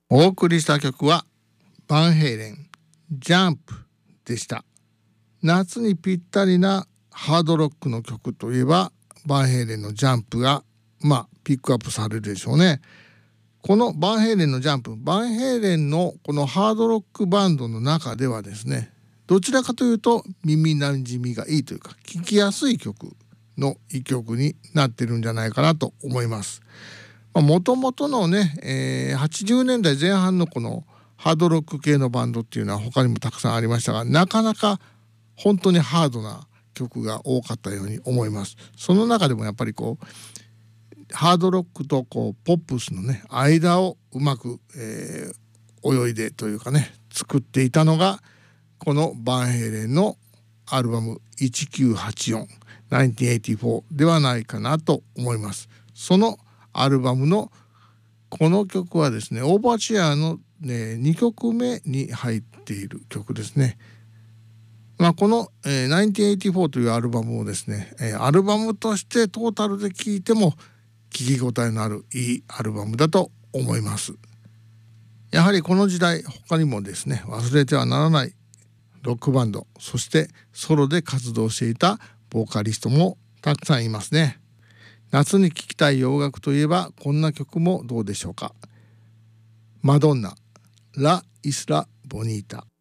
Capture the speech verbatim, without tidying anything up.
お送りした曲はバンヘイレンジャンプでした。夏にぴったりなハードロックの曲といえばバンヘイレンのジャンプがまあピックアップされるでしょうね。このバンヘイレンのジャンプ、バンヘイレンのこのハードロックバンドの中ではですね、どちらかというと耳なじみがいいというか聴きやすい曲の一曲になってるんじゃないかなと思います。もともとのね、えー、はちじゅうねんだいぜん半のこのハードロック系のバンドっていうのは他にもたくさんありましたが、なかなか本当にハードな曲が多かったように思います。その中でもやっぱりこうハードロックとこうポップスのね間をうまく、えー、泳いでというかね作っていたのがこのバンヘイレンのアルバムせんきゅうひゃくはちじゅうよん せんきゅうひゃくはちじゅうよんではないかなと思います。そのアルバムのこの曲はですね、オーバーチアの、ね、にきょくめに入っている曲ですね。まあ、この、えー、せんきゅうひゃくはちじゅうよんというアルバムをですね、えー、アルバムとしてトータルで聴いても聴き応えのあるいいアルバムだと思います。やはりこの時代他にもですね忘れてはならないロックバンド、そしてソロで活動していたボーカリストもたくさんいますね。夏に聴きたい洋楽といえばこんな曲もどうでしょうか。マドンナ、ラ・イスラ・ボニータ。